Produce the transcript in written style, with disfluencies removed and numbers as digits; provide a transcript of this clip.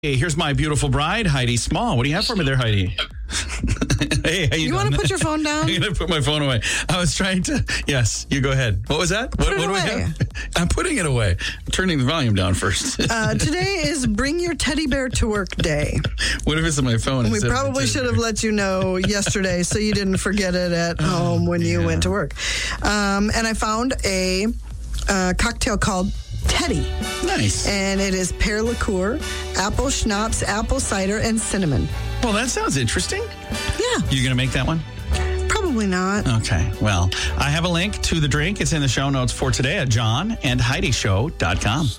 Hey, here's my beautiful bride, Heidi Small. What do you have for me there, Heidi? Hey, how You want to put your phone down? I'm going to put my phone away. I was trying to. Yes, you go ahead. What was that? What do I have? I'm putting it away. I'm turning the volume down first. Today is Bring Your Teddy Bear to Work Day. What if it's on my phone? We probably should have let you know yesterday so you didn't forget it at home when you went to work. And I found a cocktail called Teddy. Nice. And it is pear liqueur, apple schnapps, apple cider, and cinnamon. Well, that sounds interesting. Yeah. You going to make that one? Probably not. Okay. Well, I have a link to the drink. It's in the show notes for today at johnandheidishow.com.